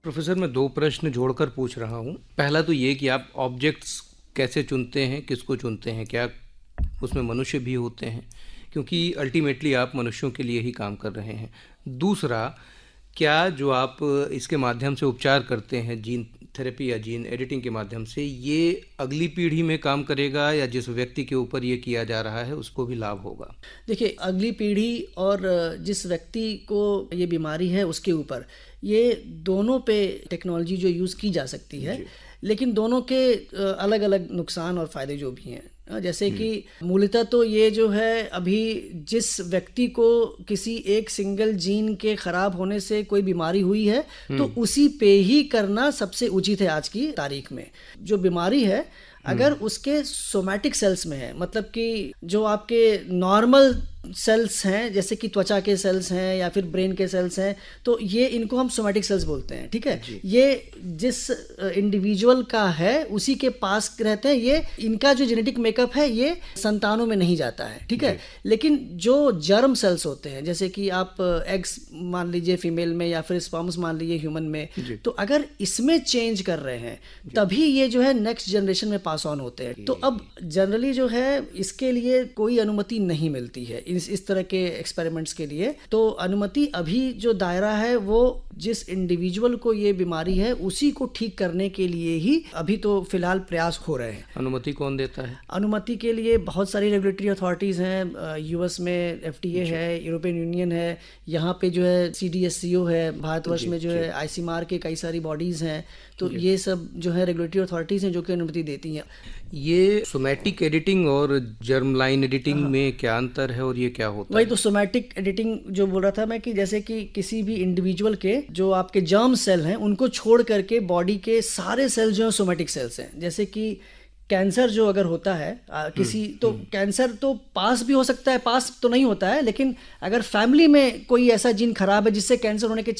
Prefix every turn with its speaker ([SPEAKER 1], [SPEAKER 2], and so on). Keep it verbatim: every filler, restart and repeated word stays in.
[SPEAKER 1] Professor, मैं दो प्रश्न जोड़कर पूछ रहा हूँ। पहला तो ये कि आप ऑब्जेक्ट्स कैसे चुनते हैं, किसको चुनते हैं, क्या उसमें मनुष्य भी होते हैं? क्योंकि अल्टीमेटली आप मनुष्यों के लिए ही काम कर रहे हैं। दूसरा, क्या जो आप इसके माध्यम से उपचार करते हैं, जीन थेरेपी या जीन एडिटिंग के माध्यम से, ये अगली पीढ़ी में काम करेगा या जिस व्यक्ति के ऊपर ये किया जा रहा है उसको भी लाभ होगा?
[SPEAKER 2] देखिए, अगली पीढ़ी और जिस व्यक्ति को ये बीमारी है उसके ऊपर, ये दोनों पे टेक्नोलॉजी जो यूज़ की जा सकती है, लेकिन दोनों के अलग अलग नुकसान और फ़ायदे जो भी हैं। जैसे कि मूलतः तो ये जो है, अभी जिस व्यक्ति को किसी एक सिंगल जीन के ख़राब होने से कोई बीमारी हुई है तो उसी पे ही करना सबसे उचित है आज की तारीख में। जो बीमारी है अगर उसके सोमैटिक सेल्स में है, मतलब कि जो आपके नॉर्मल सेल्स हैं, जैसे कि त्वचा के सेल्स हैं या फिर ब्रेन के सेल्स हैं, तो ये इनको हम सोमैटिक सेल्स बोलते हैं। ठीक है, ये जिस इंडिविजुअल का है उसी के पास रहते हैं। ये इनका जो जेनेटिक मेकअप है ये संतानों में नहीं जाता है। ठीक है, लेकिन जो जर्म सेल्स होते हैं, जैसे कि आप एग्स मान लीजिए फीमेल में या फिर स्पर्म्स मान लीजिए ह्यूमन में, तो अगर इसमें चेंज कर रहे हैं तभी ये जो है नेक्स्ट जनरेशन में पास ऑन होते हैं। तो अब जनरली जो है इसके लिए कोई अनुमति नहीं मिलती है इस इस तरह के एक्सपेरिमेंट्स के लिए। तो अनुमति अभी जो दायरा है वो जिस इंडिविजुअल को ये बीमारी है उसी को ठीक करने के लिए ही अभी तो फिलहाल प्रयास हो रहे हैं।
[SPEAKER 1] अनुमति कौन देता है?
[SPEAKER 2] अनुमति के लिए बहुत सारी रेगुलेटरी अथॉरिटीज़ हैं। यूएस में एफडीए है, यूरोपियन यूनियन है, यहाँ पे जो है सीडीएससीओ है, भारतवर्ष में जो है आईसीएमआर के कई सारी बॉडीज़ हैं। तो ये सब जो है रेगुलेटरी अथॉरिटीज़ हैं जो कि अनुमति देती हैं।
[SPEAKER 1] ये सोमैटिक एडिटिंग और जर्म लाइन एडिटिंग में क्या अंतर है और ये क्या होता
[SPEAKER 2] वही
[SPEAKER 1] है?
[SPEAKER 2] तो सोमैटिक एडिटिंग जो बोल रहा था मैं, कि जैसे कि किसी भी इंडिविजुअल के जो आपके जर्म सेल हैं उनको छोड़ करके बॉडी के सारे सेल जो हैं सोमैटिक सेल्स हैं। जैसे कि कैंसर जो अगर होता है आ, किसी तो कैंसर तो पास भी हो सकता है, पास तो नहीं होता है, लेकिन अगर फैमिली में कोई ऐसा जीन खराब है जिससे कैंसर होने के